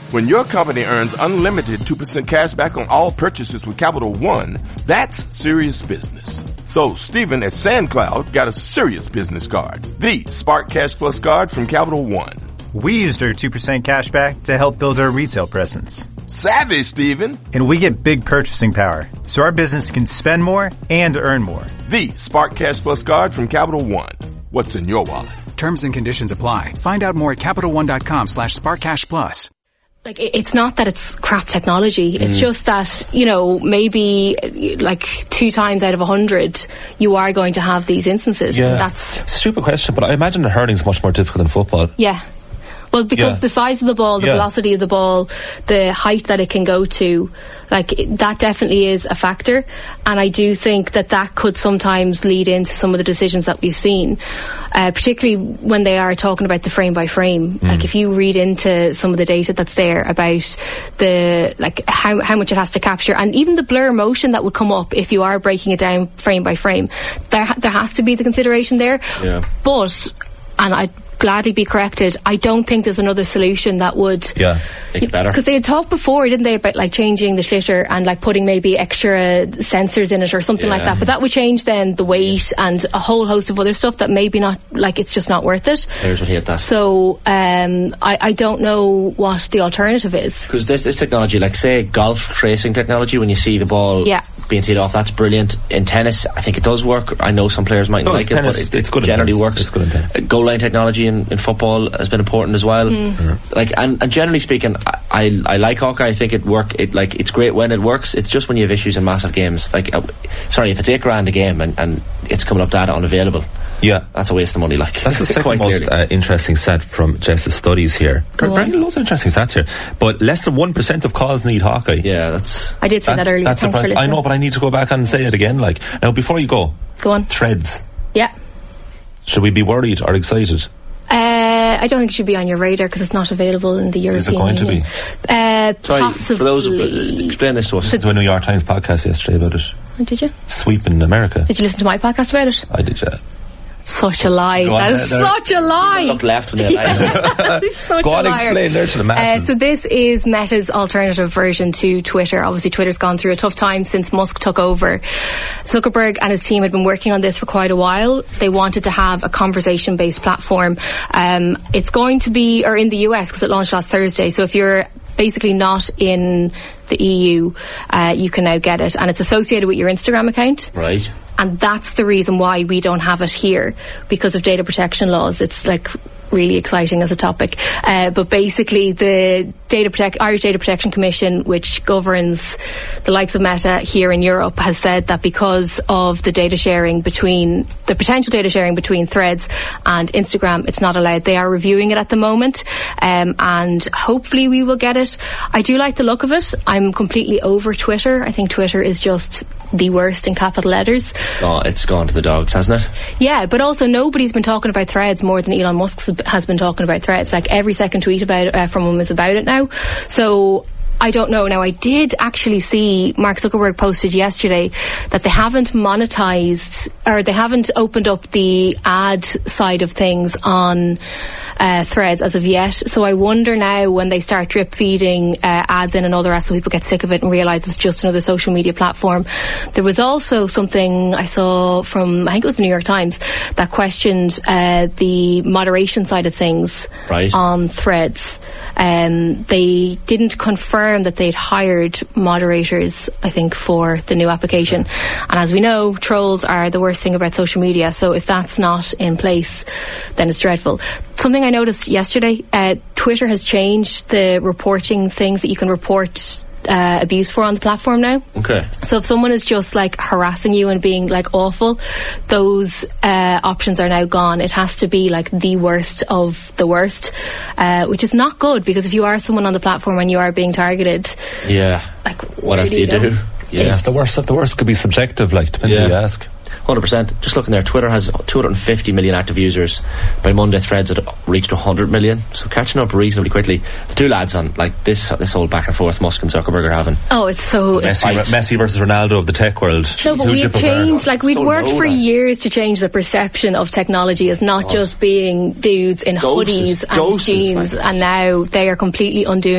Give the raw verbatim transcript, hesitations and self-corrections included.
When your company earns unlimited two percent cash back on all purchases with Capital One, that's serious business. So Stephen at SandCloud got a serious business card, the Spark Cash Plus card from Capital One. We used our two percent cash back to help build our retail presence. Savvy, Stephen. And we get big purchasing power, so our business can spend more and earn more. The Spark Cash Plus card from Capital One. What's in your wallet? Terms and conditions apply. Find out more at CapitalOne.com slash SparkCashPlus. Like, it's not that it's crap technology. It's mm. just that, you know, maybe like two times out of a hundred, you are going to have these instances. Yeah. And that's stupid question, but I imagine that hurling's much more difficult than football. Yeah. Well, because yeah. the size of the ball, the yeah. velocity of the ball, the height that it can go to, like, that definitely is a factor. And I do think that that could sometimes lead into some of the decisions that we've seen, uh, particularly when they are talking about the frame by frame. Mm. Like, if you read into some of the data that's there about the, like, how, how much it has to capture, and even the blur motion that would come up if you are breaking it down frame by frame, there, there has to be the consideration there. Yeah. But, and I, gladly be corrected, I don't think there's another solution that would yeah make it better, because they had talked before, didn't they, about like changing the schlitter and like putting maybe extra sensors in it or something yeah. like that, but that would change then the weight yeah. and a whole host of other stuff that maybe not, like, it's just not worth it. Players would hate that. So um, I, I don't know what the alternative is, because this, this technology, like say golf tracing technology, when you see the ball yeah. being teed off, that's brilliant. In tennis, I think it does work. I know some players might not like tennis, it, but it, it's good generally in works. It's good in tennis. Goal line technology in, in football has been important as well. Mm. Mm-hmm. Like, and, and generally speaking, I, I I like Hawkeye. I think it work. It like it's great when it works. It's just when you have issues in massive games. Like, uh, sorry, if it's eight grand a game and, and it's coming up data unavailable, yeah, that's a waste of money. Like, that's the second most uh, interesting stat from Jess's studies here. Very loads of interesting stats here, but less than one percent of calls need Hawkeye. Yeah, that's. I did say that, that earlier. That's Thanks for I know, but I need to go back and say it again. Like, now, before you go, go on. Threads. Yeah. Should we be worried or excited? Uh, I don't think it should be on your radar because it's not available in the European Union. Is it going Union. to be? Uh, Sorry, possibly. for those, uh, explain this to us. I listened to a New York Times podcast yesterday about it. Oh, did you? Sweep in America. Did you listen to my podcast about it? I did, yeah. Such a lie. Go that on, is there, such a lie. Look left when they lie. That is such Go a on, liar. explain there to the masses. Uh, so this is Meta's alternative version to Twitter. Obviously, Twitter's gone through a tough time since Musk took over. Zuckerberg and his team had been working on this for quite a while. They wanted to have a conversation-based platform. Um, it's going to be, or in the U S, because it launched last Thursday. So if you're basically not in the E U, uh, you can now get it, and it's associated with your Instagram account. Right. And that's the reason why we don't have it here, because of data protection laws. It's like really exciting as a topic. Uh, but basically the data protect Irish Data Protection Commission, which governs the likes of Meta here in Europe, has said that because of the data sharing between, the potential data sharing between Threads and Instagram, it's not allowed. They are reviewing it at the moment, um, and hopefully we will get it. I do like the look of it. I'm completely over Twitter. I think Twitter is just the worst in capital letters. Oh, it's gone to the dogs, hasn't it? Yeah, but also nobody's been talking about Threads more than Elon Musk has been talking about Threads. Like, every second tweet about it, uh, from him is about it now. So I don't know. Now, I did actually see Mark Zuckerberg posted yesterday that they haven't monetized, or they haven't opened up the ad side of things on uh, Threads as of yet. So I wonder now, when they start drip feeding uh, ads in and all the rest, so people get sick of it and realise it's just another social media platform. There was also something I saw from, I think it was the New York Times, that questioned uh, the moderation side of things right. on Threads. Um, they didn't confirm that they'd hired moderators, I think, for the new application. And as we know, trolls are the worst thing about social media. So if that's not in place, then it's dreadful. Something I noticed yesterday, uh, Twitter has changed the reporting things that you can report Uh, abuse for on the platform now. Okay. So if someone is just like harassing you and being like awful, those uh, options are now gone. It has to be like the worst of the worst, uh, which is not good, because if you are someone on the platform and you are being targeted, yeah, like what else do you do? Yeah, it's the worst of the worst. Could be subjective, like, depends yeah. who you ask. one hundred percent. Just looking there, Twitter has two hundred fifty million active users. By Monday, Threads had reached one hundred million, so catching up reasonably quickly. The two lads on, like, this this whole back and forth Musk and Zuckerberg are having. Oh, it's so... Messi, it's, Messi versus Ronaldo of the tech world. No, but we've changed, like, we'd so worked low, for like. years to change the perception of technology as not Oh. just being dudes in Doses, hoodies and doses, jeans, like. and now they are completely undoing